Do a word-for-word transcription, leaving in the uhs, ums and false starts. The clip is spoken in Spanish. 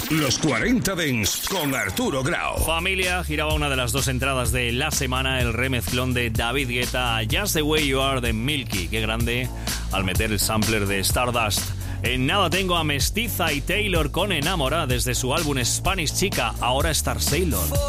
Los cuarenta Dance con Arturo Grau. Familia, giraba una de las dos entradas de la semana, el remezclón de David Guetta, Just the Way You Are de Milky. Qué grande al meter el sampler de Stardust. En nada tengo a Mestiza y Taylor con Enamora desde su álbum Spanish Chica, ahora Star Sailor.